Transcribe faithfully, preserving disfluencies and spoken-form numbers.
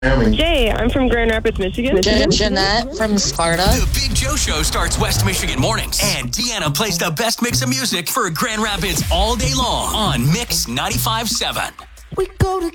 Jay, I'm from Grand Rapids, Michigan. Jan- Jeanette from Sparta. The Big Joe Show starts West Michigan mornings, and Deanna plays the best mix of music for Grand Rapids all day long on Mix ninety-five point seven. We go to